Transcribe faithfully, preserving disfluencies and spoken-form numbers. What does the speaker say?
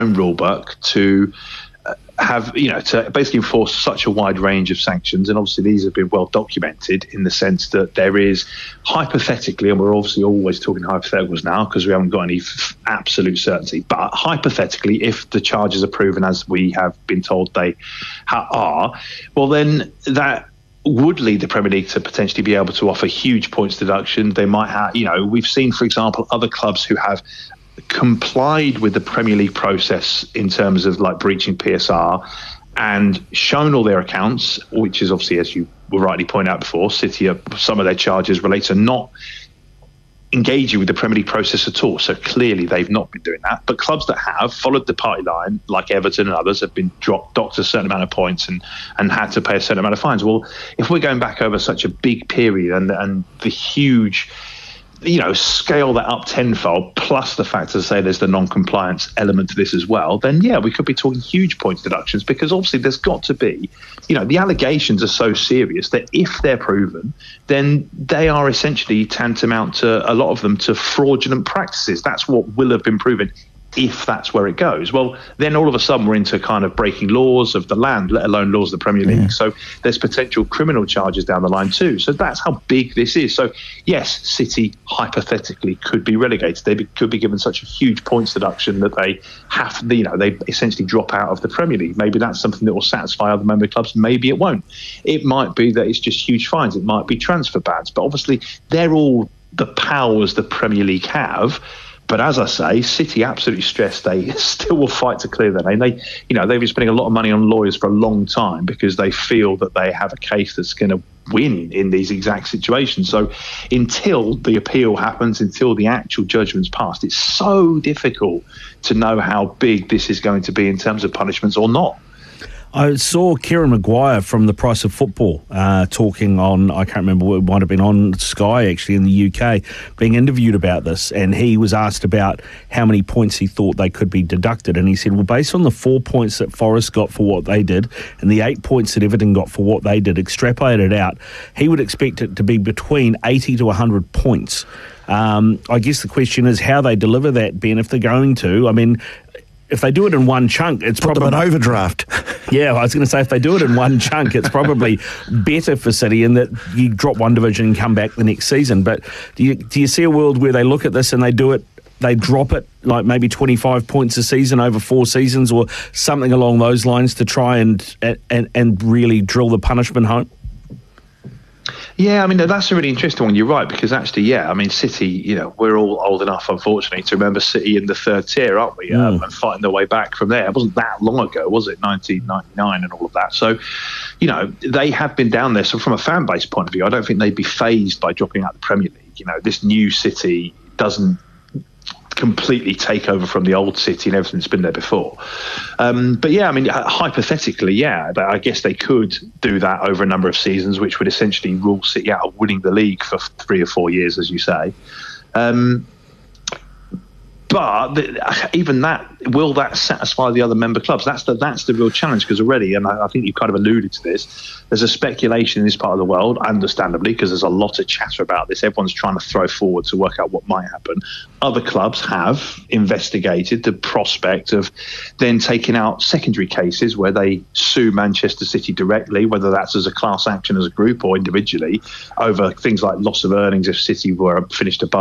rule book to uh, have, you know, to basically enforce such a wide range of sanctions. And obviously these have been well documented in the sense that there is hypothetically, and we're obviously always talking hypotheticals now because we haven't got any f- absolute certainty, but hypothetically, if the charges are proven as we have been told they ha- are, well then that would lead the Premier League to potentially be able to offer huge points deduction. They might have, you know, we've seen, for example, other clubs who have complied with the Premier League process in terms of like breaching P S R and shown all their accounts, which is obviously, as you were rightly pointed out before, City, are, some of their charges relate to not engaging with the Premier League process at all. So clearly they've not been doing that. But clubs that have followed the party line, like Everton and others, have been dropped, docked a certain amount of points and, and had to pay a certain amount of fines. Well, if we're going back over such a big period and, and the huge, you know, scale that up tenfold, plus the fact, as I say, there's the non-compliance element to this as well, then yeah, we could be talking huge points deductions, because obviously there's got to be, you know, the allegations are so serious that if they're proven, then they are essentially tantamount to, a lot of them, to fraudulent practices. That's what will have been proven if that's where it goes. Well, then all of a sudden we're into kind of breaking laws of the land, let alone laws of the Premier League. Yeah. So there's potential criminal charges down the line too. So that's how big this is. So yes, City hypothetically could be relegated. They be, could be given such a huge points deduction that they have, you know, they essentially drop out of the Premier League. Maybe that's something that will satisfy other member clubs. Maybe it won't. It might be that it's just huge fines. It might be transfer bans. But obviously they're all the powers the Premier League have. But as I say, City absolutely stressed they still will fight to clear that. And they, you know, they've been spending a lot of money on lawyers for a long time because they feel that they have a case that's going to win in these exact situations. So until the appeal happens, until the actual judgment's passed, it's so difficult to know how big this is going to be in terms of punishments or not. I saw Kieran Maguire from The Price of Football uh, talking on, I can't remember what it might have been, on Sky actually in the U K, being interviewed about this, and he was asked about how many points he thought they could be deducted, and he said, well, based on the four points that Forest got for what they did and the eight points that Everton got for what they did, extrapolated out, he would expect it to be between eighty to one hundred points. Um, I guess the question is how they deliver that, Ben, if they're going to. I mean, if they do it in one chunk, it's Put probably them an overdraft. Yeah, I was going to say if they do it in one chunk, it's probably better for City in that you drop one division and come back the next season. But do you do you see a world where they look at this and they do it, they drop it like maybe twenty-five points a season over four seasons or something along those lines to try and and and really drill the punishment home? Yeah, I mean, that's a really interesting one. You're right, because actually, yeah, I mean, City, you know, we're all old enough, unfortunately, to remember City in the third tier, aren't we? Mm. Um, and fighting their way back from there. It wasn't that long ago, was it? nineteen ninety-nine and all of that. So, you know, they have been down there. So from a fan base point of view, I don't think they'd be fazed by dropping out the Premier League. You know, this new City doesn't completely take over from the old City and everything that's been there before. Um, but yeah, I mean, hypothetically, yeah, I guess they could do that over a number of seasons, which would essentially rule City out of winning the league for three or four years, as you say. Um, but the, even that, will that satisfy the other member clubs? That's the that's the real challenge, because already, and I, I think you've kind of alluded to this, there's a speculation in this part of the world, understandably, because there's a lot of chatter about this. Everyone's trying to throw forward to work out what might happen. Other clubs have investigated the prospect of then taking out secondary cases where they sue Manchester City directly, whether that's as a class action as a group or individually, over things like loss of earnings if City were finished above